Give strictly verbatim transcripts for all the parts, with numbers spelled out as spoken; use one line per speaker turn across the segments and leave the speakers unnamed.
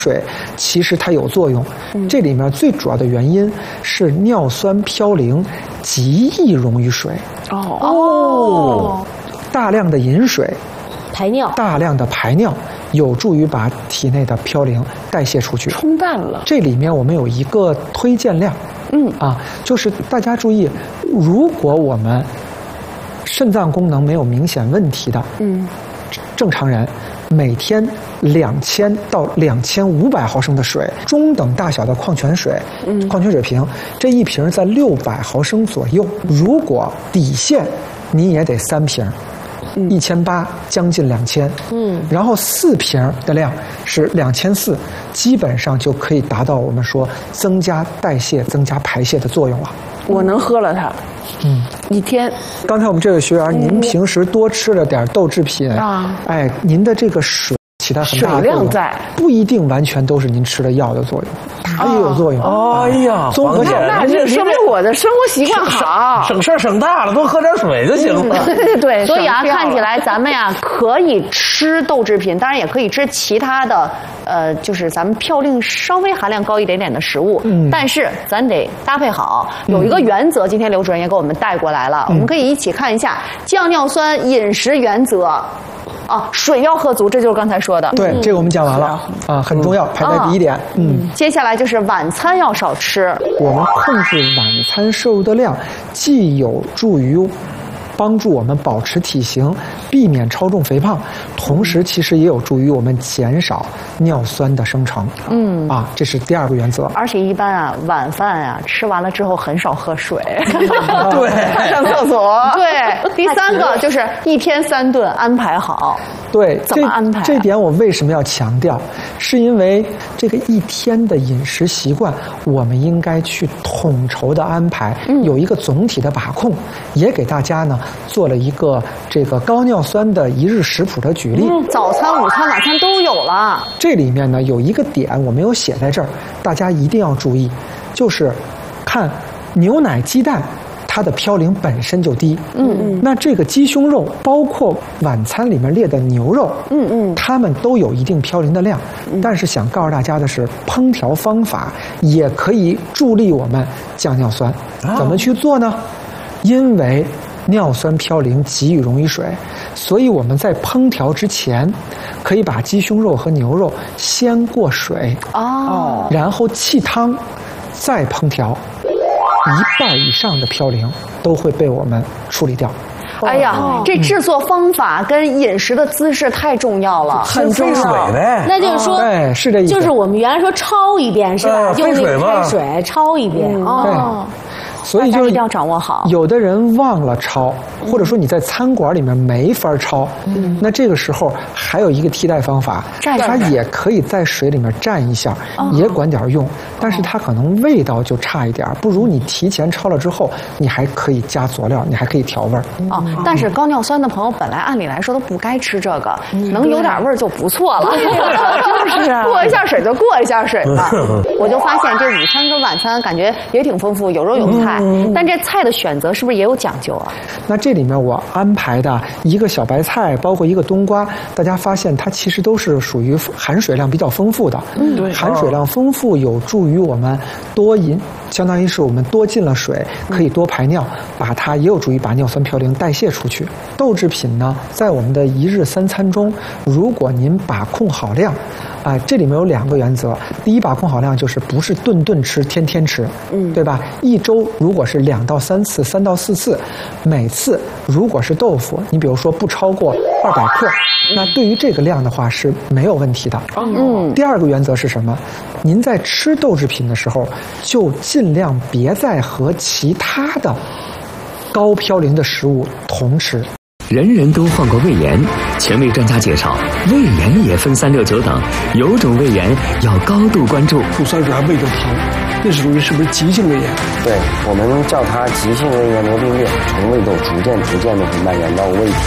水其实它有作用，这里面最主要的原因是尿酸嘌呤极易溶于水。
哦哦，
大量的饮水，
排尿，
大量的排尿，有助于把体内的嘌呤代谢出去，
冲淡了。
这里面我们有一个推荐量，嗯啊，就是大家注意，如果我们肾脏功能没有明显问题的，嗯，正常人。每天两千到两千五百毫升的水，中等大小的矿泉水，嗯，矿泉水瓶，这一瓶在六百毫升左右。如果底线你也得三瓶，一千八，将近两千，嗯，然后四瓶的量是两千四，基本上就可以达到我们说增加代谢、增加排泄的作用了。
我能喝了它。嗯，一天。
刚才我们这位学员，您平时多吃了点豆制品啊，哎，您的这个水起到很大的作用，
水量在，
不一定完全都是您吃的药的作用，它也有作用。
哎呀，
综合起来，
那这说明我的生活习惯好，
省事儿省大了，多喝点水就行了。
对，
所以啊，看起来咱们呀可以吃豆制品，当然也可以吃其他的，呃，就是咱们嘌呤稍微含量高一点点的食物，嗯，但是咱得搭配好。有一个原则，今天刘主任也给我们带过来了，我们可以一起看一下降尿酸饮食原则。啊，水要喝足，这就是刚才说的。
对，嗯、这个我们讲完了啊，很重要，排在第一点。嗯，
嗯接下来就是晚餐要少吃。
我们控制晚餐摄入的量，既有助于帮助我们保持体型，避免超重肥胖，同时其实也有助于我们减少尿酸的生成。嗯，啊，这是第二个原则。
而且一般啊，晚饭啊吃完了之后很少喝水，
对，
上厕所。
对，第三个就是一天三顿安排好。
对，
怎么安排、啊？
这点我为什么要强调？是因为这个一天的饮食习惯，我们应该去统筹的安排，嗯、有一个总体的把控，也给大家呢做了一个这个高尿酸的一日食谱的举例。
嗯，早餐、午餐、晚餐都有了。
这里面呢有一个点我没有写在这儿，大家一定要注意，就是看牛奶、鸡蛋。它的嘌呤本身就低，嗯嗯，那这个鸡胸肉，包括晚餐里面列的牛肉，嗯嗯，它们都有一定嘌呤的量，嗯、但是想告诉大家的是，烹调方法也可以助力我们降尿酸。啊、怎么去做呢？因为尿酸嘌呤极易溶于水，所以我们在烹调之前，可以把鸡胸肉和牛肉先过水，哦，然后沏汤，再烹调。一半以上的嘌呤都会被我们处理掉。
哎呀，这制作方法跟饮食的姿势太重要了，
很重要呗。
那就是说，
对，是这意思。
就是我们原来说焯一遍是吧？
用那个
开水焯一遍哦。
所以就
一定要掌握好。
有的人忘了焯，或者说你在餐馆里面没法焯，嗯、那这个时候还有一个替代方法，它也可以在水里面蘸一下，哦、也管点用，但是它可能味道就差一点，不如你提前焯了之后，你还可以加佐料，你还可以调味儿。
哦，但是高尿酸的朋友本来按理来说都不该吃这个，嗯、能有点味儿就不错了。就是啊，过一下水就过一下水吧。我就发现这午餐跟晚餐感觉也挺丰富，有肉有菜。嗯、但这菜的选择是不是也有讲究啊？
那这里面我安排的一个小白菜，包括一个冬瓜，大家发现它其实都是属于含水量比较丰富的。嗯，对，含水量丰富有助于我们多饮，相当于是我们多进了水，可以多排尿，把它也有助于把尿酸嘌呤代谢出去。豆制品呢，在我们的一日三餐中，如果您把控好量。啊、呃，这里面有两个原则。第一，把控好量就是不是顿顿吃，天天吃，嗯，对吧？一周如果是两到三次，三到四次，每次如果是豆腐，你比如说不超过二百克，那对于这个量的话是没有问题的。嗯。第二个原则是什么？您在吃豆制品的时候，就尽量别再和其他的高嘌呤的食物同吃。
人人都患过胃炎，前卫专家介绍，胃炎也分三六九等，有种胃炎要高度关注。
乳酸水还胃就疼，那是属于是不是急性胃炎？
对，我们叫它急性胃炎膜病变，从胃窦逐渐逐渐的会蔓延到胃体。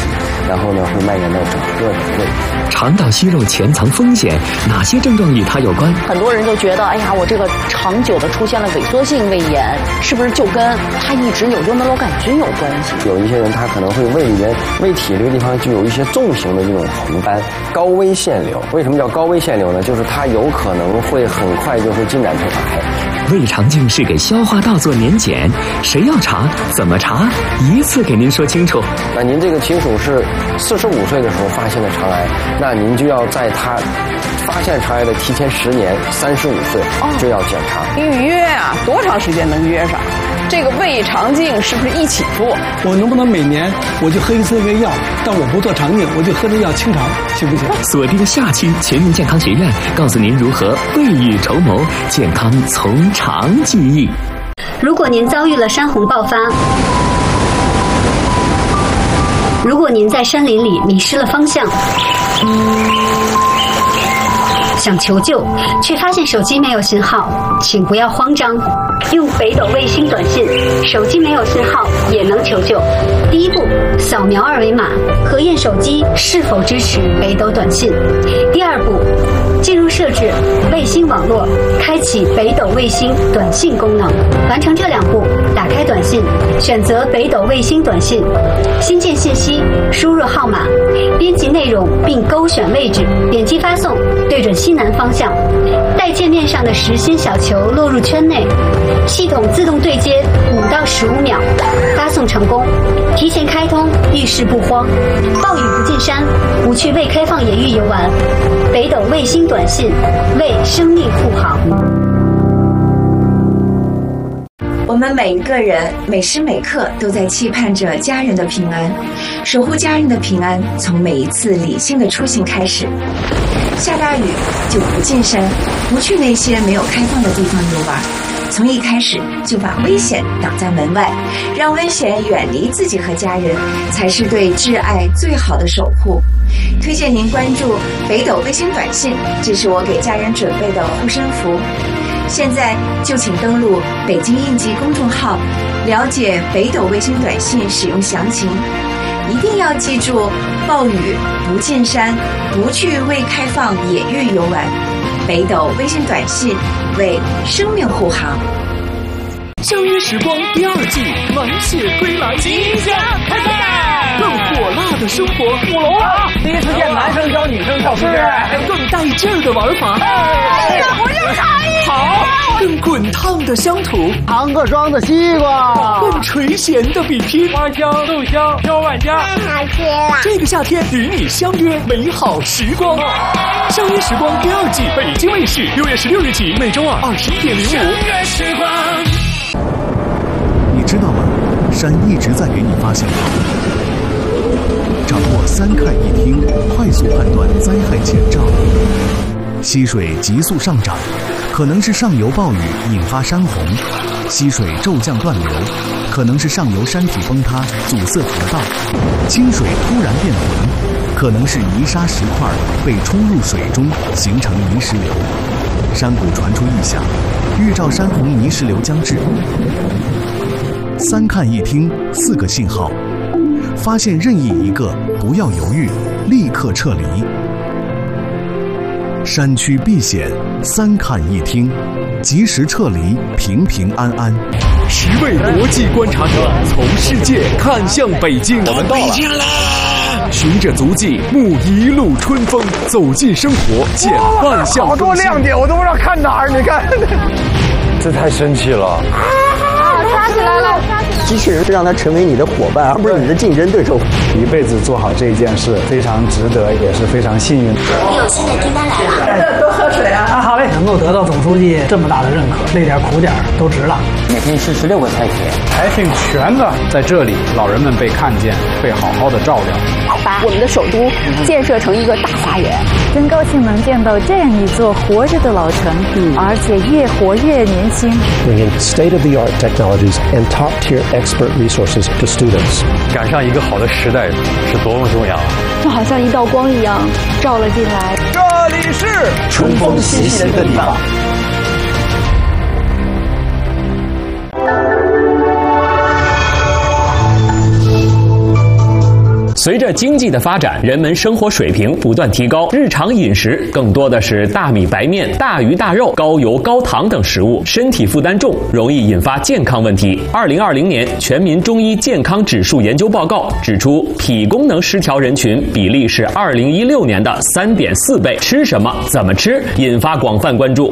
然后呢会蔓延到整个的胃。
肠道息肉潜藏风险，哪些症状与它有关？
很多人都觉得，哎呀，我这个长久的出现了萎缩性胃炎，是不是就跟他一直有幽门螺杆菌有关系？
有一些人他可能会胃里边胃体这个地方就有一些重型的这种红斑，高危腺瘤。为什么叫高危腺瘤呢？就是它有可能会很快就会进展成癌。
胃肠镜是给消化道做年检，谁要查怎么查，一次给您说清楚。
那您这个亲属是四十五岁的时候发现的肠癌，那您就要在他发现肠癌的提前十年，三十五岁就要检查。
预约啊，多长时间能约上？这个胃肠镜是不是一起做？
我能不能每年我就喝一次胃药，但我不做肠镜，我就喝这药清肠，行不行？
锁定下期全民健康学院，告诉您如何未雨绸缪，健康从长计议。
如果您遭遇了山洪爆发，如果您在山林里迷失了方向，想求救却发现手机没有信号，请不要慌张，用北斗卫星短信，手机没有信号也能求救。第一步，扫描二维码，核验手机是否支持北斗短信。第二步，进入设置卫星网络，开启北斗卫星短信功能。完成这两步，打开短信，选择北斗卫星短信，新建信息，输入号码，编辑内容并勾选位置，点击发送，对准西南方向，待界面上的实心小球落入圈内，系统自动对接五到十五秒，发送成功。提前开通，遇事不慌，暴雨不进山，不去未开放野域游玩。北斗卫星短信，为生命护航。
我们每一个人每时每刻都在期盼着家人的平安，守护家人的平安，从每一次理性的出行开始。下大雨就不进山，不去那些没有开放的地方游玩，从一开始就把危险挡在门外，让危险远离自己和家人，才是对挚爱最好的守护。推荐您关注北斗卫星短信，这是我给家人准备的护身符。现在就请登录北京应急公众号，了解北斗卫星短信使用详情。一定要记住，暴雨不进山，不去未开放野域游玩。北斗微信短信，为生命护航。
相约时光第二季满血归来，即将开赛，更火辣的生活，舞龙啊！
第一次见男生教女生跳是，
更带劲儿的玩法，
哎，我就差一
好，更滚烫的乡土，
糖各装的西瓜，
更垂涎的比拼，
花香豆香飘万家，
太好吃了！
这个夏天与你相约美好时光。相约时光第二季，北京卫视六月十六日起，每周二二十一点零五。相约时光。
你知道吗？山一直在给你发信号。掌握三看一听，快速判断灾害前兆。溪水急速上涨，可能是上游暴雨引发山洪；溪水骤降断流，可能是上游山体崩塌阻塞河道；清水突然变浑，可能是泥沙石块被冲入水中形成泥石流。山谷传出异响，预兆山洪泥石流将至。三看一听，四个信号，发现任意一个，不要犹豫，立刻撤离。山区避险，三看一听，及时撤离，平平安安。
十位国际观察者从世界看向北京，
我们到了。
循着足迹，沐一路春风，走进生活，见万象。
好多亮点，我都不知道看哪儿。你看，这太神奇了。
刷起来了！
机器人是让它成为你的伙伴，而不是你的竞争对手。
一辈子做好这一件事，非常值得，也是非常幸运。
有新的订单来了，
哎、多喝水啊！
啊，好嘞，能够得到总书记这么大的认可，累点苦点都值了。
每天吃十六个菜品，
培训全的在这里，老人们被看见，被好好的照料。
把我们的首都建设成一个大花园，
真高兴能见到这样一座活着的老城，嗯、而且越活越年轻。
Bringing state-of-the-art technologies and top-tier expert resources to students.
赶上一个好的时代是多么重要啊！
就好像一道光一样照了进来。
这里是
春风习习的地方。
随着经济的发展，人们生活水平不断提高，日常饮食更多的是大米白面、大鱼大肉、高油高糖等食物，身体负担重，容易引发健康问题。二零二零年全民中医健康指数研究报告指出，脾功能失调人群比例是二零一六年的三点四倍。吃什么、怎么吃，引发广泛关注。